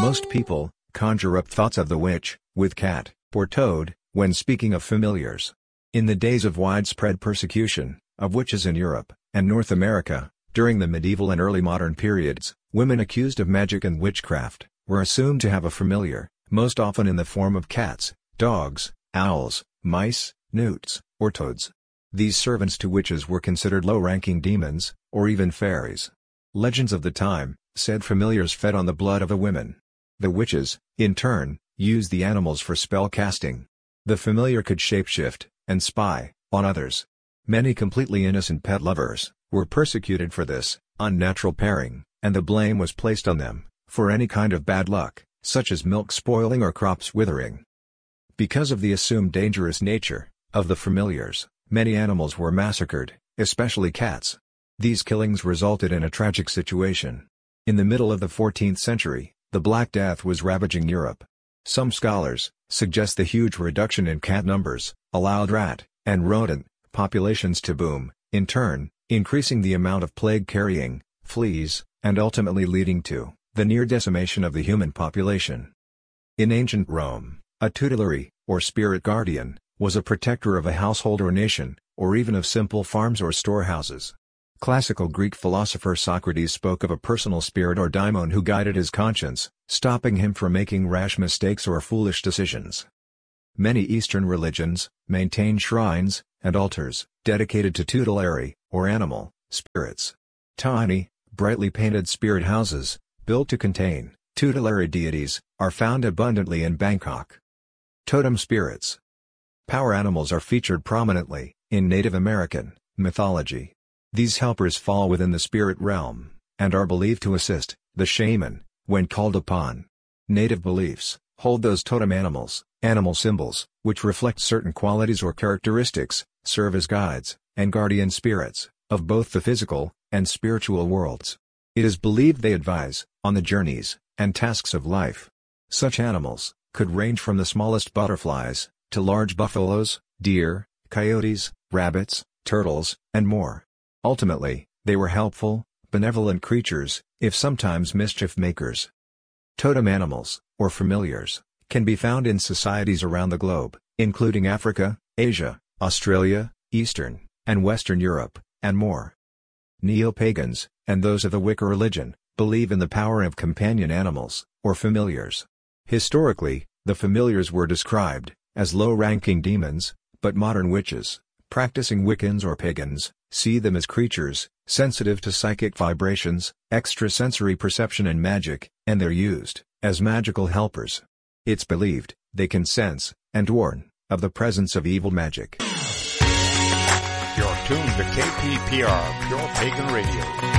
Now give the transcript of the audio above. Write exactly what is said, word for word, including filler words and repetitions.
Most people conjure up thoughts of the witch, with cat, or toad, when speaking of familiars. In the days of widespread persecution of witches in Europe and North America, during the medieval and early modern periods, women accused of magic and witchcraft were assumed to have a familiar, most often in the form of cats, dogs, owls, mice, newts, or toads. These servants to witches were considered low-ranking demons, or even fairies. Legends of the time said familiars fed on the blood of the women. The witches, in turn, used the animals for spell casting. The familiar could shapeshift and spy on others. Many completely innocent pet lovers were persecuted for this unnatural pairing, and the blame was placed on them for any kind of bad luck, such as milk spoiling or crops withering. Because of the assumed dangerous nature of the familiars, many animals were massacred, especially cats. These killings resulted in a tragic situation. In the middle of the fourteenth century, the Black Death was ravaging Europe. Some scholars suggest the huge reduction in cat numbers allowed rat and rodent populations to boom, in turn, increasing the amount of plague-carrying fleas, and ultimately leading to the near decimation of the human population. In ancient Rome, a tutelary, or spirit guardian, was a protector of a household or nation, or even of simple farms or storehouses. Classical Greek philosopher Socrates spoke of a personal spirit or daimon who guided his conscience, stopping him from making rash mistakes or foolish decisions. Many Eastern religions maintain shrines and altars dedicated to tutelary, or animal, spirits. Tiny, brightly painted spirit houses, built to contain tutelary deities, are found abundantly in Bangkok. Totem spirits. Power animals are featured prominently in Native American mythology. These helpers fall within the spirit realm, and are believed to assist the shaman when called upon. Native beliefs hold those totem animals, animal symbols, which reflect certain qualities or characteristics, serve as guides and guardian spirits of both the physical and spiritual worlds. It is believed they advise on the journeys and tasks of life. Such animals could range from the smallest butterflies to large buffaloes, deer, coyotes, rabbits, turtles, and more. Ultimately, they were helpful, benevolent creatures, if sometimes mischief makers. Totem animals, or familiars, can be found in societies around the globe, including Africa, Asia, Australia, Eastern and Western Europe, and more. Neo-pagans, and those of the Wicca religion, believe in the power of companion animals, or familiars. Historically, the familiars were described as low-ranking demons, but modern witches, practicing Wiccans or pagans, see them as creatures sensitive to psychic vibrations, extrasensory perception and magic, and they're used as magical helpers. It's believed they can sense and warn of the presence of evil magic. You're tuned to K P P R Pure Pagan Radio.